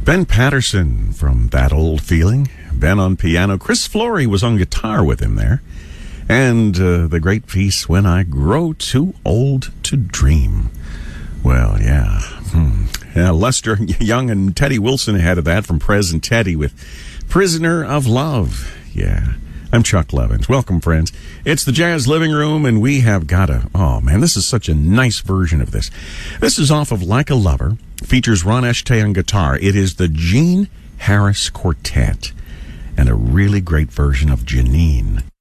Ben Patterson from That Old Feeling. Ben on piano. Chris Flory was on guitar with him there. And the great piece, When I Grow Too Old to Dream. Well, yeah. Lester Young and Teddy Wilson ahead of that from Prez and Teddy with Prisoner of Love. Yeah. I'm Chuck Levins. Welcome, friends. It's the Jazz Living Room, and we have got oh man, this is such a nice version of this. This is off of Like a Lover. Features Ron Eshte on guitar. It is the Gene Harris Quartet, and a really great version of Janine.